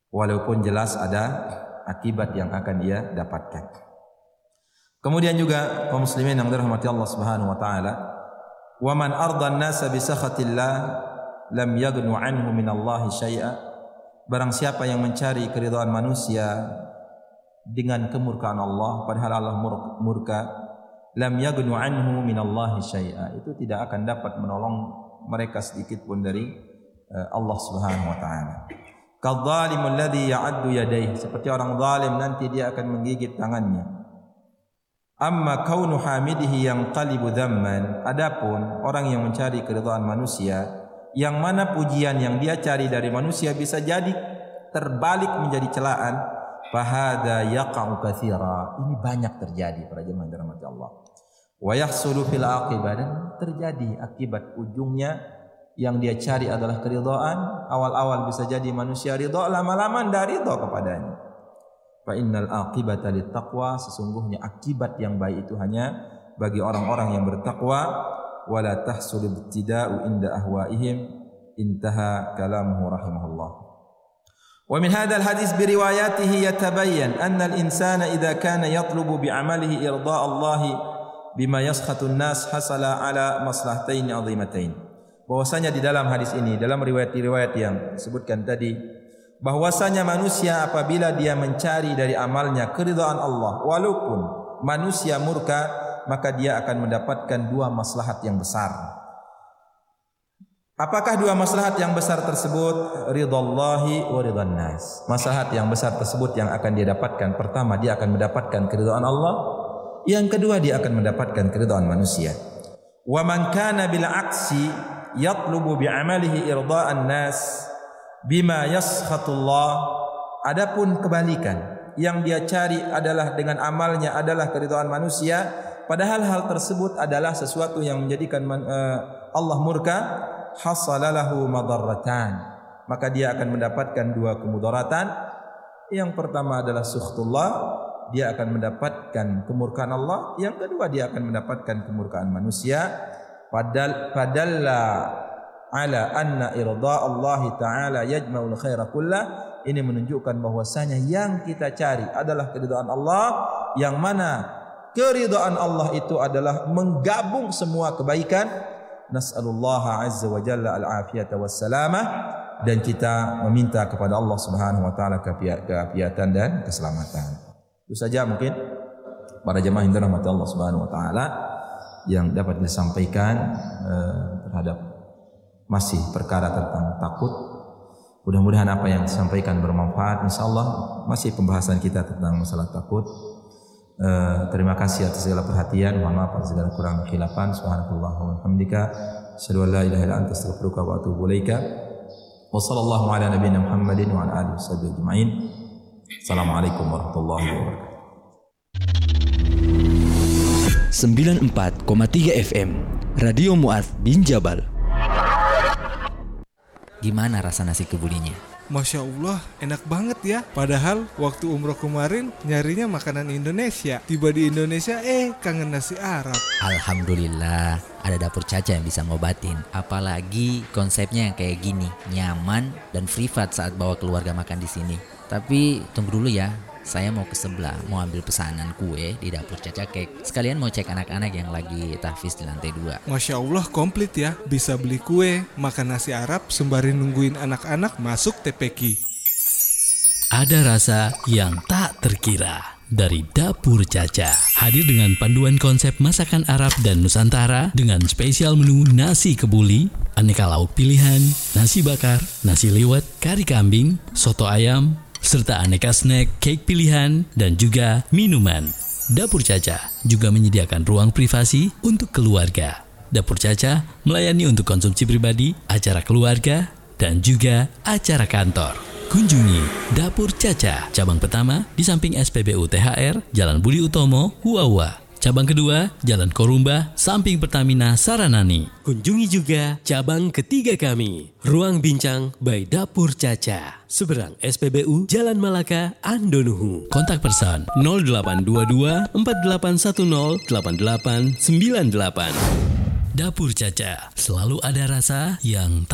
walaupun jelas ada akibat yang akan dia dapatkan. Kemudian juga kaum muslimin yang dirahmati Allah Subhanahu wa taala, wa man arda an-nasa bi sakhatillah lam yaghnu anhu minallahi syai'a. Barang siapa yang mencari keridhaan manusia dengan kemurkaan Allah padahal Allah murka, lam yaghnu anhu minallahi syai'a, itu tidak akan dapat menolong mereka sedikit pun dari Allah Subhanahu wa taala. Kadzalimul ladzi ya'addu yadayhi, seperti orang zalim nanti dia akan menggigit tangannya. Amma kaunu hamidihi yang qalibu dhamman, adapun orang yang mencari keridhaan manusia yang mana pujian yang dia cari dari manusia bisa jadi terbalik menjadi celaan, fahada yaqa'u katsira, ini banyak terjadi para jemaah dirahmati Allah. Wa yahsulu fil aqibah, dan terjadi akibat ujungnya yang dia cari adalah keridhaan, awal-awal bisa jadi manusia ridha, lama-lama ndak ridha kepadanya. Fa innal aqibata littaqwa, sesungguhnya akibat yang baik itu hanya bagi orang-orang yang bertakwa. Wala tahsul ibtida'u inda ahwaihim, intaha kalamuhu rahimahullah. Wa min hadzal hadis bi riwayatihi yatabayyan anna al-insana idza kana yatlubu bi 'amalihi irda' Allah bima yaskhatu an-nas hasala 'ala maslahatain 'azimatain. Bahwasanya di dalam hadis ini, dalam riwayat-riwayat yang disebutkan tadi, bahwasanya manusia apabila dia mencari dari amalnya keridhaan Allah walaupun manusia murka, maka dia akan mendapatkan dua maslahat yang besar. Apakah dua maslahat yang besar tersebut? Ridallahi wa ridhan nas. Maslahat yang besar tersebut yang akan dia dapatkan, pertama dia akan mendapatkan keridhaan Allah, yang kedua dia akan mendapatkan keridhaan manusia. Wa man kana bil aksi yatlubu bi amalihi irda'an nas bima yaskhatullah, adapun kebalikan, yang dia cari adalah dengan amalnya adalah keridhaan manusia, padahal hal tersebut adalah sesuatu yang menjadikan Allah murka, hasalalahu madarratan, maka dia akan mendapatkan dua kemudaratan. Yang pertama adalah sukhtullah, dia akan mendapatkan kemurkaan Allah, yang kedua dia akan mendapatkan kemurkaan manusia. Padalla ala anna irda Allah taala yajma'ul khaira kullah, ini menunjukkan bahwasanya yang kita cari adalah keridhaan Allah, yang mana keridhaan Allah itu adalah menggabung semua kebaikan. Nas'alullah azza wa jalla al-afiyata wassalamah, dan kita meminta kepada Allah Subhanahu wa taala keafiatan dan keselamatan. Itu saja mungkin para jemaah yang dirahmati Allah Subhanahu wa taala yang dapat disampaikan terhadap masih perkara tentang takut. Mudah-mudahan apa yang disampaikan bermanfaat. Insyaallah masih pembahasan kita tentang masalah takut. Terima kasih atas segala perhatian. Mohon maaf atas segala kurang khilafan. Subhanallah wa bihamdika, asyhadu an la ilaha illa anta, astaghfiruka wa atubu ilaika. Wa sallallahu ala nabiyyina Muhammadin wa ala alihi washabbihi ajma'in. Assalamualaikum warahmatullahi wabarakatuh. 94,3 FM Radio Mu'adz bin Jabal. Gimana rasa nasi kebulinya? Masya Allah, enak banget ya. Padahal waktu umroh kemarin nyarinya makanan Indonesia. Tiba di Indonesia, kangen nasi Arab. Alhamdulillah, ada Dapur Caca yang bisa ngobatin. Apalagi konsepnya yang kayak gini, nyaman dan privat saat bawa keluarga makan di sini. Tapi tunggu dulu ya, saya mau ke sebelah, mau ambil pesanan kue di Dapur Caca Cake. Sekalian mau cek anak-anak yang lagi tahfiz di lantai 2. Masya Allah, komplit ya. Bisa beli kue, makan nasi Arab, sembari nungguin anak-anak masuk TPQ. Ada rasa yang tak terkira dari Dapur Caca. Hadir dengan panduan konsep masakan Arab dan Nusantara dengan spesial menu nasi kebuli, aneka lauk pilihan, nasi bakar, nasi liwet, kari kambing, soto ayam, serta aneka snack, cake pilihan, dan juga minuman. Dapur Caca juga menyediakan ruang privasi untuk keluarga. Dapur Caca melayani untuk konsumsi pribadi, acara keluarga, dan juga acara kantor. Kunjungi Dapur Caca, cabang pertama di samping SPBU THR, Jalan Budi Utomo, Huawa. Cabang kedua, Jalan Korumba, samping Pertamina Saranani. Kunjungi juga cabang ketiga kami, Ruang Bincang by Dapur Caca, seberang SPBU Jalan Malaka, Andonuhu. Kontak person 0822 4810 8898. Dapur Caca, selalu ada rasa yang